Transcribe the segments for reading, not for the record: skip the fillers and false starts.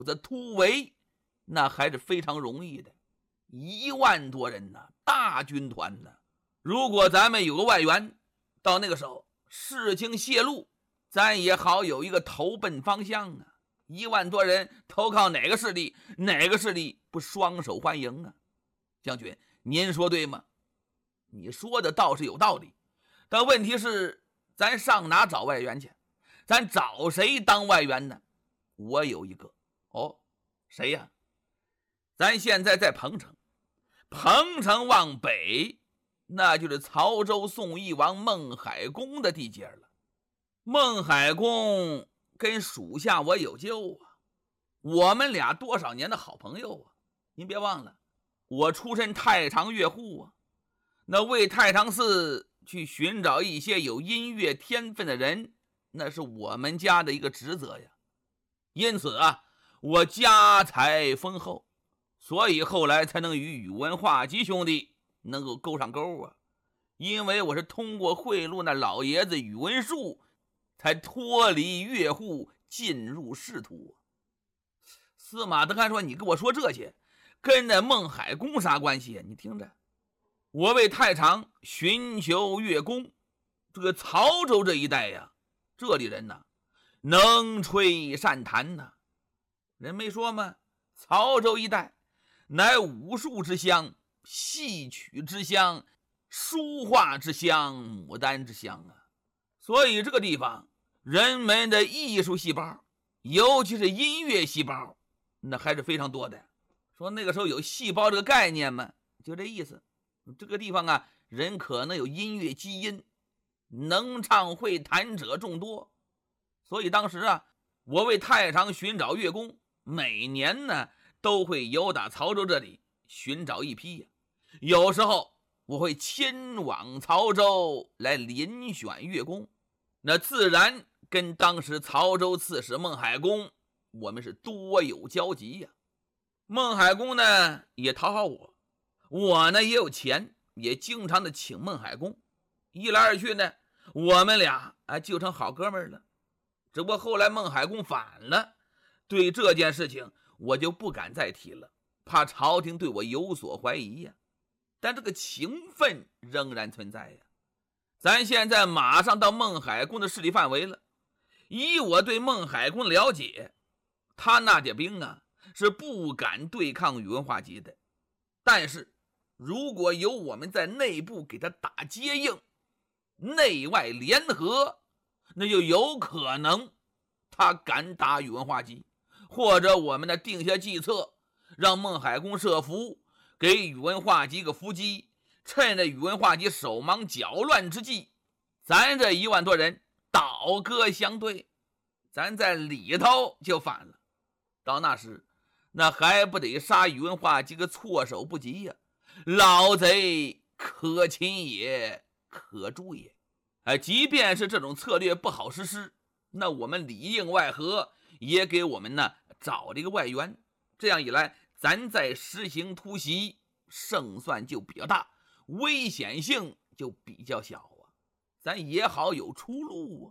这突围那还是非常容易的，1万多人呢，大军团呢。如果咱们有个外援，到那个时候事情泄露，咱也好有一个投奔方向啊。1万多人投靠哪个势力，哪个势力不双手欢迎啊？将军，您说对吗？你说的倒是有道理，但问题是咱上哪找外援去？咱找谁当外援呢？我有一个。哦，谁呀？咱现在在彭城，彭城往北，那就是曹州宋义王孟海公的地界了。孟海公跟属下我有旧啊，我们俩多少年的好朋友啊！您别忘了，我出身太常乐户啊，那为太常寺去寻找一些有音乐天分的人，那是我们家的一个职责呀。因此啊，我家财丰厚，所以后来才能与宇文化及兄弟能够勾上钩啊。因为我是通过贿赂那老爷子宇文述，才脱离乐户进入仕途。司马德堪说：“你跟我说这些，跟那孟海公啥关系？你听着，我为太常寻求乐工，这个曹州这一带呀，这里人呐，能吹善弹呐。人没说吗？曹州一带乃武术之乡、戏曲之乡、书画之乡、牡丹之乡啊。所以这个地方人们的艺术细胞，尤其是音乐细胞，那还是非常多的。说那个时候有细胞这个概念吗？就这意思。这个地方啊，人可能有音乐基因，能唱会弹者众多。所以当时啊，我为太常寻找乐工，每年呢都会由打曹州这里寻找一批呀。有时候我会迁往曹州来遴选乐工，那自然跟当时曹州刺史孟海公，我们是多有交集呀。孟海公呢也讨好我，我呢也有钱，也经常的请孟海公，一来二去呢，我们俩就成好哥们了。只不过后来孟海公反了，对这件事情我就不敢再提了，怕朝廷对我有所怀疑呀。但这个情分仍然存在呀。咱现在马上到孟海公的势力范围了，以我对孟海公了解，他那点兵啊是不敢对抗宇文化及的。但是如果有我们在内部给他打接应，内外联合，那就有可能他敢打宇文化及，或者我们呢定下计策，让孟海公设伏，给宇文化及个伏击，趁着宇文化及手忙脚乱之际，咱这1万多人倒戈相对，咱在里头就反了。到那时，那还不得杀宇文化及个措手不及呀！老贼可擒也，可诛也。即便是这种策略不好实施，那我们里应外合，也给我们呢找了一个外援。这样一来，咱再实行突袭，胜算就比较大，危险性就比较小啊，咱也好有出路啊。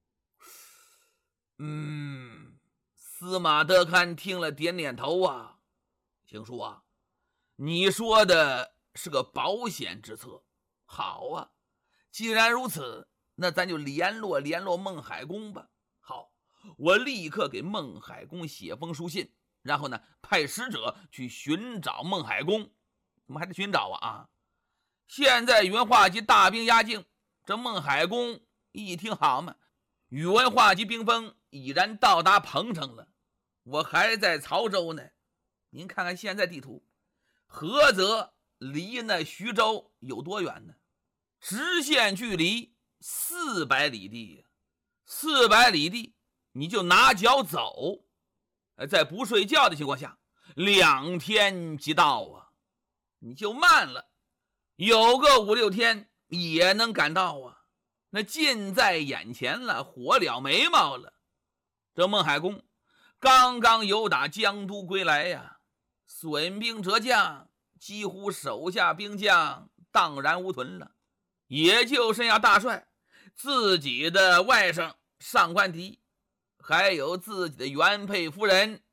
司马德堪听了点点头啊，请说啊，你说的是个保险之策。好啊，既然如此，那咱就联络孟海公吧。好，我立刻给孟海公写封书信，然后呢派使者去寻找孟海公。怎么还得寻找啊？现在宇文化及大兵压境，这孟海公一听好嘛，宇文化及兵锋已然到达彭城了，我还在曹州呢。您看看现在地图，菏泽离那徐州有多远呢？直线距离400里地，400里地你就拿脚走，在不睡觉的情况下2天即到啊。你就慢了，有个5、6天也能赶到啊。那近在眼前了，火燎眉毛了。这孟海公刚刚由打江都归来呀，损兵折将，几乎手下兵将荡然无存了，也就剩下大帅、自己的外甥上官迪，还有自己的原配夫人